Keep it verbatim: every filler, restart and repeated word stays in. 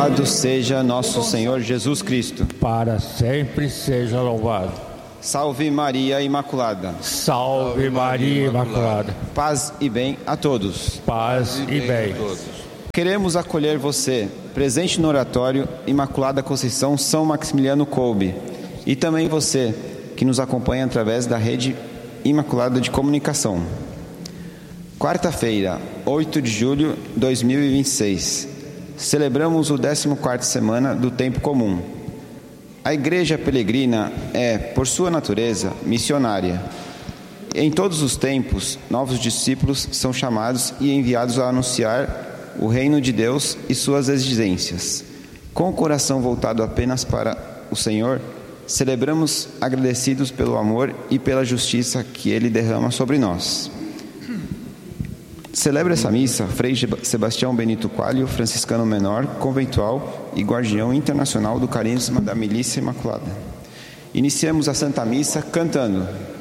Louvado seja nosso Senhor Jesus Cristo. Para sempre seja louvado. Salve Maria Imaculada. Salve Maria Imaculada. Paz e bem a todos. Paz e bem. Queremos acolher você, presente no oratório Imaculada Conceição São Maximiliano Kolbe, e também você, que nos acompanha através da rede Imaculada de Comunicação. Quarta-feira, oito de julho de dois mil e vinte e seis, celebramos o décimo quarto semana do Tempo Comum. A Igreja Peregrina é, por sua natureza, missionária. Em todos os tempos, novos discípulos são chamados e enviados a anunciar o reino de Deus e suas exigências. Com o coração voltado apenas para o Senhor, celebramos agradecidos pelo amor e pela justiça que Ele derrama sobre nós. Celebra essa missa Frei Sebastião Benito Coelho, franciscano menor, conventual e guardião internacional do carisma da Milícia Imaculada. Iniciamos a Santa Missa cantando.